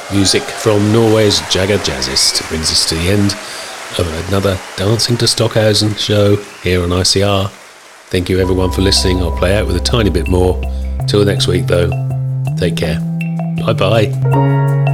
Music from Norway's Jagger Jazzist brings us to the end of another Dancing to Stockhausen show here on ICR. Thank you everyone for listening. I'll play out with a tiny bit more. Till next week though, take care. Bye bye.